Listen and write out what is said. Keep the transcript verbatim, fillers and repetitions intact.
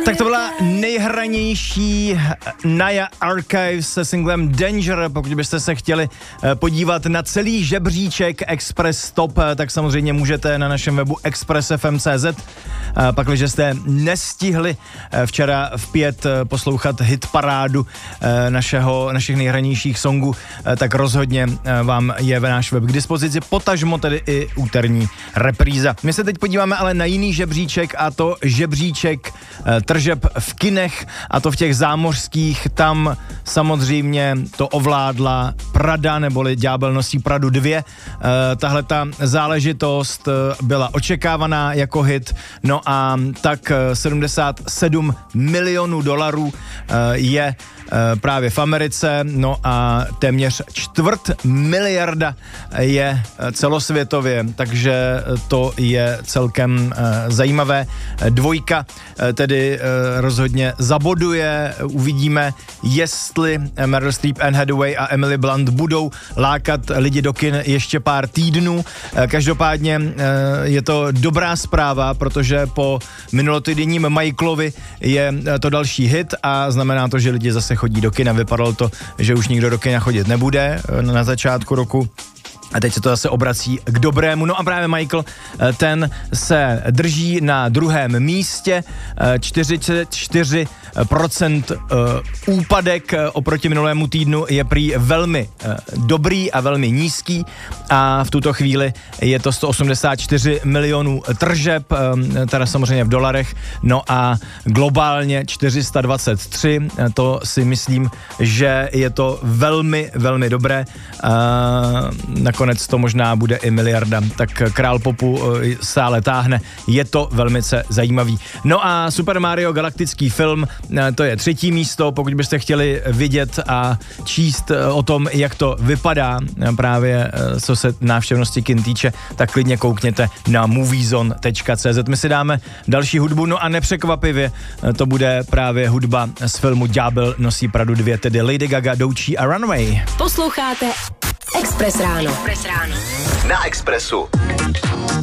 Tak to byla nejhranější Naya Archives se singlem Danger. Pokud byste se chtěli podívat na celý žebříček Express Top, tak samozřejmě můžete na našem webu express f m tečka c z. Pakliže jste nestihli včera v pět poslouchat hit parádu našeho, našich nejhranějších songů, tak rozhodně vám je ve náš web k dispozici, potažmo tedy i úterní repríza. My se teď podíváme ale na jiný žebříček, a to žebříček tržeb v kinech, a to v těch zámořských. Tam samozřejmě to ovládla Prada, neboli Ďábel nosí Pradu dva. E, tahle ta záležitost byla očekávaná jako hit, no a tak sedmdesát sedm milionů dolarů e, je právě v Americe, no a téměř čtvrt miliarda je celosvětově, takže to je celkem zajímavé. Dvojka tedy rozhodně zaboduje, uvidíme, jestli Meryl Streep, Anne Hathaway a Emily Blunt budou lákat lidi do kin ještě pár týdnů. Každopádně je to dobrá zpráva, protože po minulotýdenním Michaelovi je to další hit a znamená to, že lidi zase chodí do kina. Vypadalo to, že už nikdo do kina chodit nebude na začátku roku. A teď se to zase obrací k dobrému. No a právě Michael, ten se drží na druhém místě, čtyřicet čtyři procent úpadek oproti minulému týdnu je prý velmi dobrý a velmi nízký a v tuto chvíli je to sto osmdesát čtyři milionů tržeb, teda samozřejmě v dolarech, no a globálně čtyři sta dvacet tři, to si myslím, že je to velmi, velmi dobré. Nakonec to možná bude i miliarda, tak král popu stále táhne, je to velmice zajímavý. No a Super Mario galaktický film, to je třetí místo, pokud byste chtěli vidět a číst o tom, jak to vypadá právě co se návštěvnosti kin týče, tak klidně koukněte na moviezone tečka c z. My si dáme další hudbu, no a nepřekvapivě to bude právě hudba z filmu Ďábel nosí Pradu dva, tedy Lady Gaga, Doechii a Runaway. Posloucháte Express ráno. Express ráno. Na Expressu.